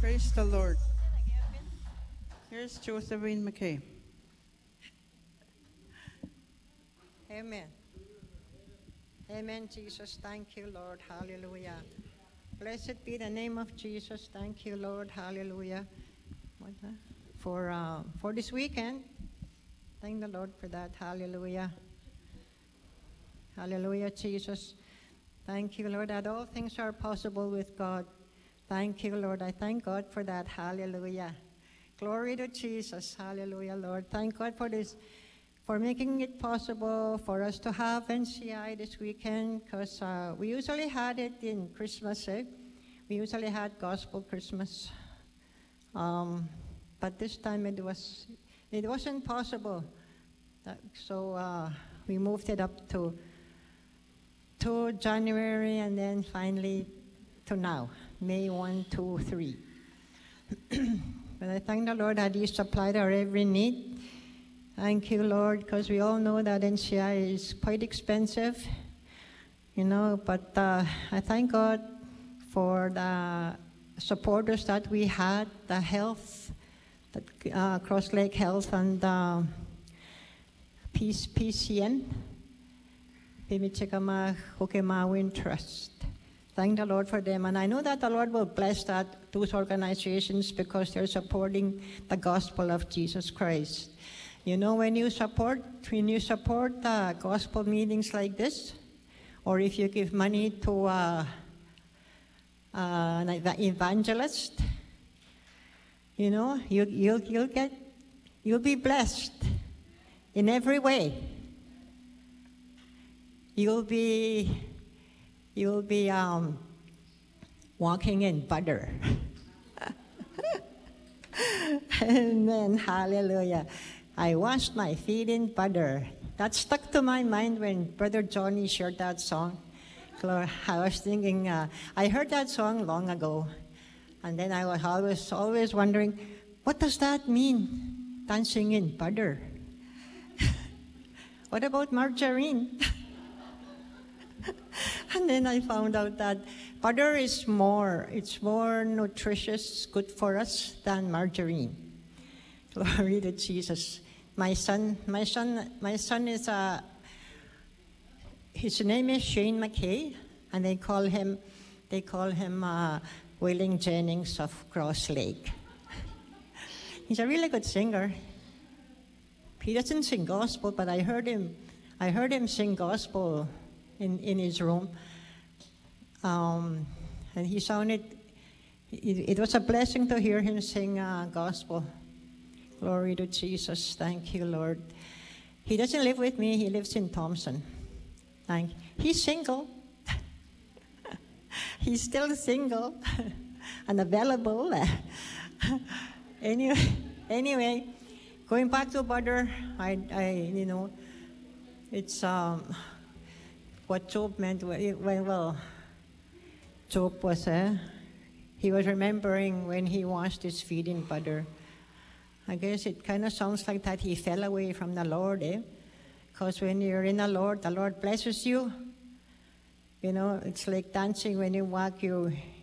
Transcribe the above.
Praise the Lord. Here's Josephine McKay. Amen. Amen, Jesus. Thank you, Lord. Hallelujah. Blessed be the name of Jesus. Thank you, Lord. Hallelujah. For this weekend. Thank the Lord for that. Hallelujah. Hallelujah, Jesus. Thank you, Lord, that all things are possible with God. Thank you, Lord. I thank God for that. Hallelujah. Glory to Jesus. Hallelujah, Lord. Thank God for this, for making it possible for us to have NCI this weekend, because we usually had it in Christmas. We usually had Gospel Christmas. But this time it wasn't possible. So we moved it up to January, and then finally to now, May 1, 2, 3. But I thank the Lord that He supplied our every need. Thank you, Lord, because we all know that NCI is quite expensive, but I thank God for the supporters that we had, the health, Cross Lake Health and PCN, Pimichikama Hokemawin Trust. Thank the Lord for them. And I know that the Lord will bless those organizations because they're supporting the gospel of Jesus Christ. When you support gospel meetings like this, or if you give money to the evangelist, you'll be blessed in every way. You'll be walking in butter. Amen. Hallelujah. I washed my feet in butter. That stuck to my mind when Brother Johnny shared that song. I was thinking, I heard that song long ago, and then I was always wondering, what does that mean, dancing in butter? What about margarine? And then I found out that butter is more nutritious, good for us than margarine. Glory to Jesus. My son is his name is Shane McKay, and they call him Willing Jennings of Cross Lake. He's a really good singer. He doesn't sing gospel, but I heard him sing gospel in his room, and he sounded. It was a blessing to hear him sing gospel. Glory to Jesus. Thank you, Lord. He doesn't live with me. He lives in Thompson. He's single. He's still single and available. Anyway, going back to butter, it's what Job meant. Well, Job was he was remembering when he washed his feet in butter. I guess it kind of sounds like that he fell away from the Lord, Because when you're in the Lord blesses you. It's like dancing when you walk, you